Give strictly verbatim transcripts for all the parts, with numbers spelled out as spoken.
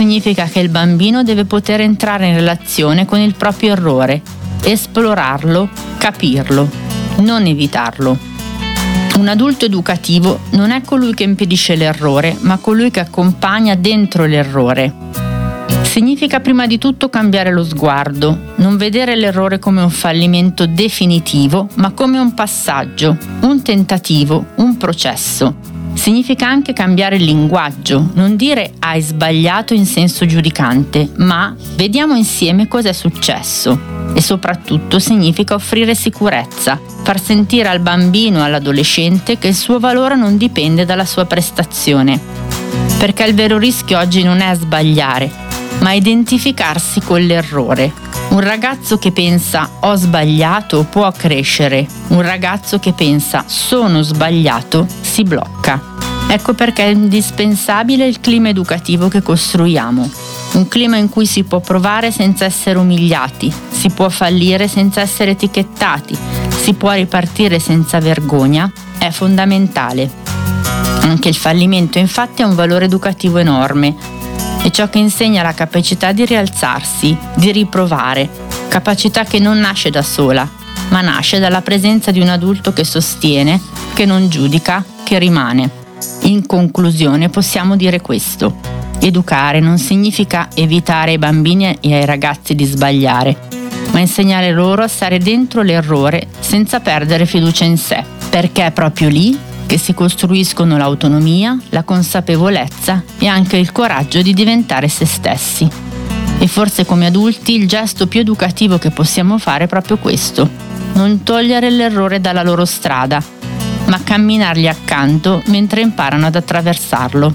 significa che il bambino deve poter entrare in relazione con il proprio errore, esplorarlo, capirlo, non evitarlo. Un adulto educativo non è colui che impedisce l'errore, ma colui che accompagna dentro l'errore. Significa prima di tutto cambiare lo sguardo, non vedere l'errore come un fallimento definitivo, ma come un passaggio, un tentativo, un processo. Significa anche cambiare il linguaggio, non dire hai sbagliato in senso giudicante, ma vediamo insieme cosa è successo. E soprattutto significa offrire sicurezza, far sentire al bambino e all'adolescente che il suo valore non dipende dalla sua prestazione. Perché il vero rischio oggi non è sbagliare, ma identificarsi con l'errore. Un ragazzo che pensa ho sbagliato può crescere, un ragazzo che pensa sono sbagliato si blocca. Ecco perché è indispensabile il clima educativo che costruiamo. Un clima in cui si può provare senza essere umiliati, si può fallire senza essere etichettati, si può ripartire senza vergogna, è fondamentale. Anche il fallimento infatti ha un valore educativo enorme. È ciò che insegna la capacità di rialzarsi, di riprovare, capacità che non nasce da sola, ma nasce dalla presenza di un adulto che sostiene, che non giudica, che rimane. In conclusione possiamo dire questo: educare non significa evitare ai bambini e ai ragazzi di sbagliare, ma insegnare loro a stare dentro l'errore senza perdere fiducia in sé, perché è proprio lì che si costruiscono l'autonomia, la consapevolezza e anche il coraggio di diventare se stessi. E forse come adulti il gesto più educativo che possiamo fare è proprio questo: non togliere l'errore dalla loro strada, ma camminargli accanto mentre imparano ad attraversarlo.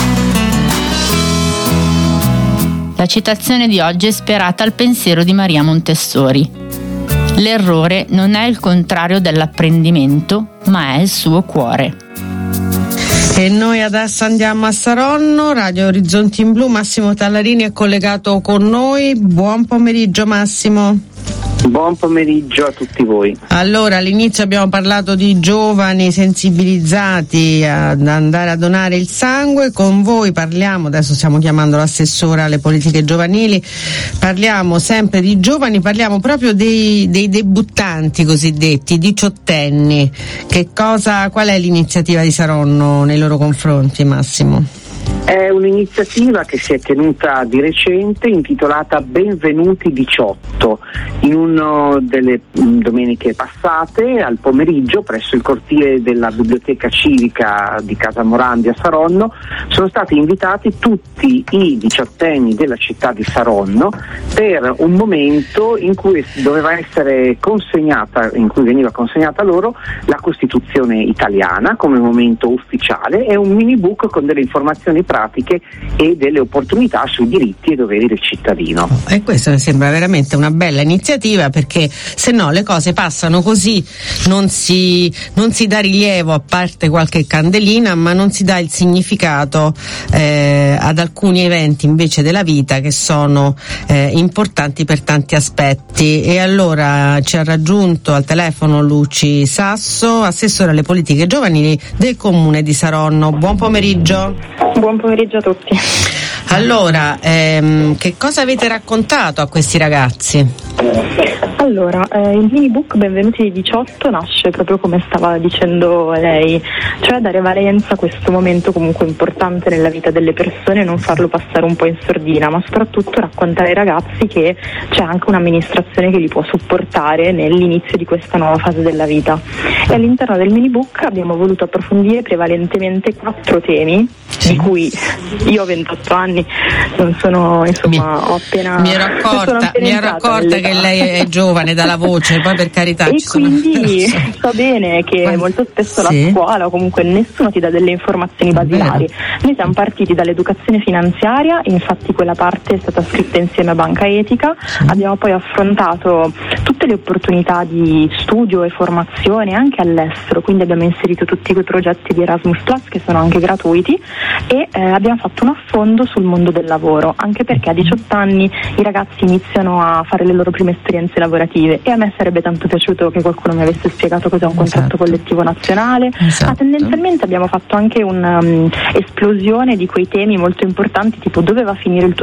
La citazione di oggi è ispirata al pensiero di Maria Montessori. L'errore non è il contrario dell'apprendimento, ma è il suo cuore. E noi adesso andiamo a Saronno, Radio Orizzonti in Blu. Massimo Tallarini è collegato con noi. Buon pomeriggio Massimo. Buon pomeriggio a tutti voi. Allora, all'inizio abbiamo parlato di giovani sensibilizzati ad andare a donare il sangue. Con voi parliamo, adesso stiamo chiamando l'assessore alle politiche giovanili, parliamo sempre di giovani, parliamo proprio dei, dei debuttanti cosiddetti, diciottenni. Che cosa, qual è l'iniziativa di Saronno nei loro confronti, Massimo? È un'iniziativa che si è tenuta di recente, intitolata Benvenuti diciotto. In una delle domeniche passate, al pomeriggio, presso il cortile della Biblioteca Civica di Casa Morandi a Saronno, sono stati invitati tutti i diciottenni della città di Saronno per un momento in cui doveva essere consegnata, in cui veniva consegnata loro la Costituzione italiana come momento ufficiale e un mini book con delle informazioni pratiche e delle opportunità sui diritti e doveri del cittadino. E questo mi sembra veramente una bella iniziativa, perché se no le cose passano così, non si, non si dà rilievo, a parte qualche candelina, ma non si dà il significato eh, ad alcuni eventi invece della vita che sono eh, importanti per tanti aspetti. E allora ci ha raggiunto al telefono Luci Sasso, assessore alle politiche giovanili del Comune di Saronno. Buon pomeriggio. Buon pomeriggio a tutti. Allora, ehm, che cosa avete raccontato a questi ragazzi? Allora, eh, il mini book Benvenuti diciotto nasce proprio come stava dicendo lei, cioè dare valenza a questo momento comunque importante nella vita delle persone e non farlo passare un po' in sordina, ma soprattutto raccontare ai ragazzi che c'è anche un'amministrazione che li può supportare nell'inizio di questa nuova fase della vita. E all'interno del mini book abbiamo voluto approfondire prevalentemente quattro temi, sì, di cui io ho ventotto anni, non sono, insomma, mi, ho appena mi ero accorta, mi ero accorta che lei è giovane dalla voce, poi per carità e ci quindi sono... so bene che Ma... molto spesso sì. la scuola o comunque nessuno ti dà delle informazioni basilari. Noi siamo partiti dall'educazione finanziaria, infatti quella parte è stata scritta insieme a Banca Etica, sì. Abbiamo poi affrontato tutte le opportunità di studio e formazione anche all'estero, quindi abbiamo inserito tutti quei progetti di Erasmus Plus che sono anche gratuiti e eh, abbiamo fatto un affondo sul mondo del lavoro, anche perché a diciotto anni i ragazzi iniziano a fare le loro prime esperienze lavorative e a me sarebbe tanto piaciuto che qualcuno mi avesse spiegato cos'è un contratto esatto. collettivo nazionale, esatto. ma tendenzialmente abbiamo fatto anche un'esplosione um, di quei temi molto importanti, tipo dove va a finire il tuo